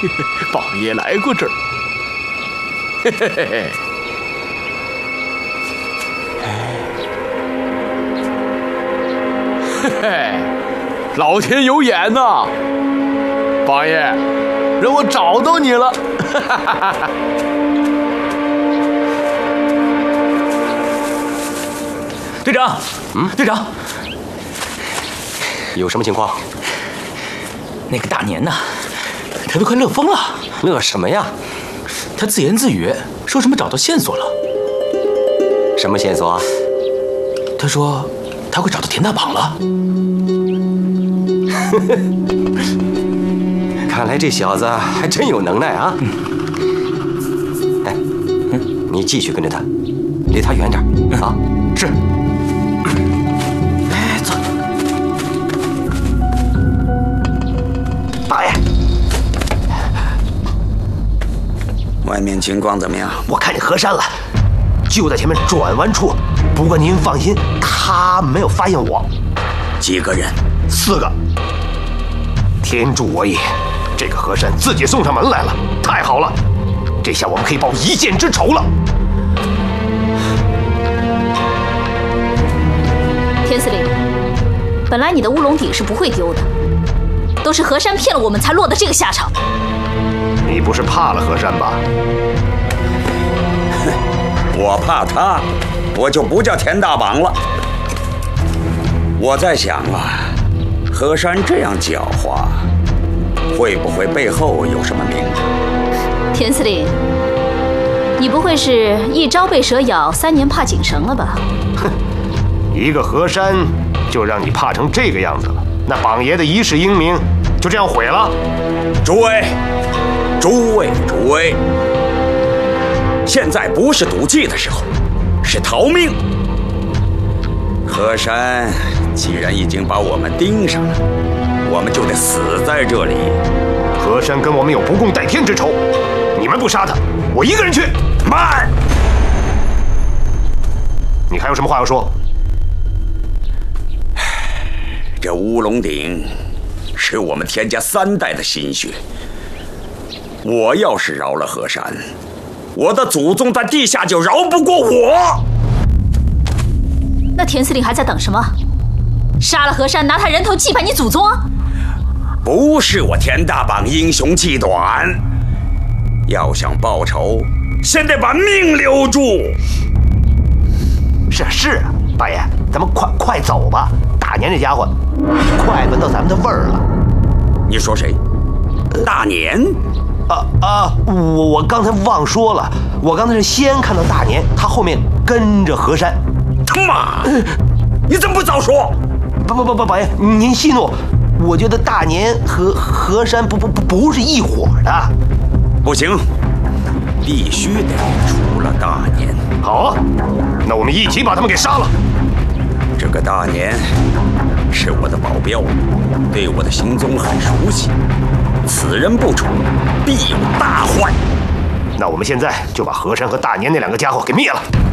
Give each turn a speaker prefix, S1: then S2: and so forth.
S1: 榜爷来过这儿。嘿嘿嘿嘿。嘿嘿，老天有眼呐！榜爷，让我找到你了。哈哈哈哈。
S2: 队长，队长，
S3: 有什么情况？
S2: 那个大年呐，他都快乐疯了。
S3: 乐什么呀？
S2: 他自言自语说什么找到线索了。
S3: 什么线索啊？
S2: 他说他会找到田大榜了。
S3: 看来这小子还真有能耐啊！哎，你继续跟着他，离他远点啊！
S2: 是。哎，走。
S4: 八爷，外面情况怎么样？
S5: 我看见河山了，就在前面转弯处。不过您放心，他没有发现我。
S4: 几个人
S5: ？4个。天助我也！这个河山自己送上门来了，太好了！这下我们可以报一箭之仇了。
S6: 田司令，本来你的乌龙鼎是不会丢的，都是河山骗了我们，才落得这个下场。
S5: 你不是怕了河山吧？
S4: 我怕他，我就不叫田大榜了。我在想啊，河山这样狡猾，会不会背后有什么名堂？
S6: 田司令，你不会是一朝被蛇咬，3年怕井绳了吧？
S5: 哼，一个河山就让你怕成这个样子了，那榜爷的一世英名就这样毁了？
S4: 诸位，现在不是赌气的时候，是逃命。河山既然已经把我们盯上了，我们就得死在这里。
S5: 河山跟我们有不共戴天之仇，你们不杀他，我一个人去。
S4: 慢！
S5: 你还有什么话要说？
S4: 这乌龙鼎是我们田家3代的心血。我要是饶了河山，我的祖宗在地下就饶不过我。
S6: 那田司令还在等什么？杀了河山，拿他人头祭拜你祖宗？
S4: 不是我田大榜英雄气短，要想报仇，先得把命留住。
S5: 是啊，八爷，咱们快走吧。大年这家伙，快闻到咱们的味儿了。
S4: 你说谁？大年？
S5: 我刚才忘说了，我刚才是先看到大年，他后面跟着河山。
S4: 他妈！你怎么不早说？
S5: 不，八爷，您息怒。我觉得大年和河山不是一伙的。
S4: 不行，必须得除了大年。
S5: 好啊，那我们一起把他们给杀了。
S4: 这个大年是我的保镖，对我的行踪很熟悉。此人不除，必有大患。
S5: 那我们现在就把河山和大年那2个家伙给灭了。